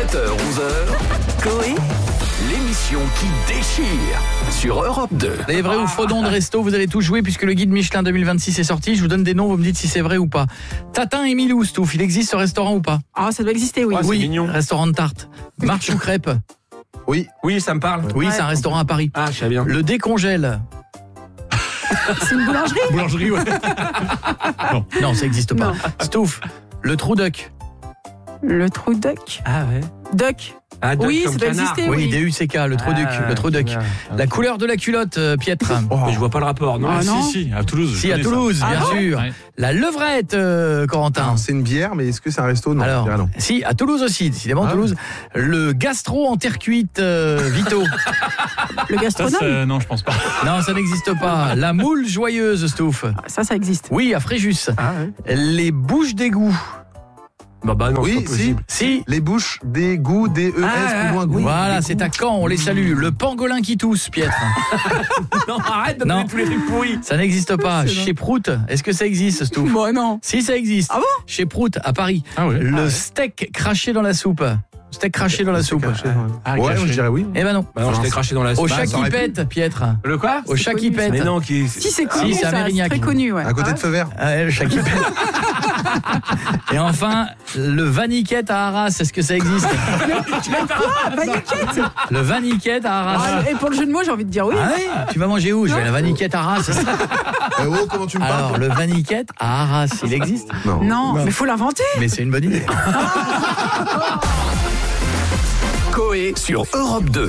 7h-11h, Coé, l'émission qui déchire sur Europe 2. Les vrais ou faux noms de resto, vous allez tous jouer puisque le guide Michelin 2026 est sorti. Je vous donne des noms, vous me dites si c'est vrai ou pas. Tatin et Milou, Stouff, il existe ce restaurant ou pas? Ah, ça doit exister, oui. Oui, mignon. restaurant de tarte. Marche ou crêpe? Oui, ça me parle. Oui, Ouais. c'est un restaurant à Paris. Ah, je sais bien. Le décongèle. C'est une boulangerie. Boulangerie, ouais. Non, ça n'existe pas. Non. Stouff, le trou duck. Le trou duck. Ah ouais. Duck. Ah, duck Oui, comme ça doit canard. exister. Oui, oui. DUCK, le trou duck. Le trou duck. La couleur de la culotte, Pietre. Mais je vois pas le rapport, non? Ah, non. Si, à Toulouse. je Si, à connais ça. Toulouse, bien Ah bon sûr. Ouais. La levrette, Corentin. Alors, c'est une bière, mais est-ce que c'est un resto? Non, Alors, je dirais non. si, à Toulouse aussi, décidément, Ah. Toulouse. Le gastro en terre cuite, Vito. Le Ça, gastronome. non, je pense pas. Non, ça n'existe pas. La moule joyeuse, Stouff. Ça existe. Oui, à Fréjus. Ah ouais. Les bouches d'égout. Bah non, Oui, c'est pas possible. Si. Les bouches des goûts, des ES, Ah, plus loin goût. Voilà, c'est à Caen, on les salue. Le pangolin qui tousse, Pietre. Non, arrête de Non. donner tous les trucs pourris. Ça n'existe pas. C'est vrai. Chez Prout, est-ce que ça existe, Stouff? Bon, non. Si, ça existe. Ah bon? Chez Prout, à Paris. Ah ouais. Le steak craché dans la soupe. Steak craché dans la soupe. Ah, Ouais, caché. je dirais oui. Eh ben non. Bah non, je t'ai craché dans la Au bah, chat ça qui aurait pu. pète, Pietre. Le quoi? Au chat qui connu, pète. Mais non, qui. Si, c'est connu, c'est à ça, Mérignac. c'est très connu, ouais. À côté de Feu Vert. Ah ouais, le chat qui pète. Et enfin, le vaniquette à Arras, est-ce que ça existe? Vaniquette. Le vaniquette à Arras. Ah, et pour le jeu de mots, j'ai envie de dire oui. Ah oui, tu vas manger où? Je vais à la vaniquette à Arras. Oh, comment tu me parles? Alors, le vaniquette à Arras, il existe? Non. Non, mais faut l'inventer. Mais c'est une bonne idée. Coé sur Europe 2.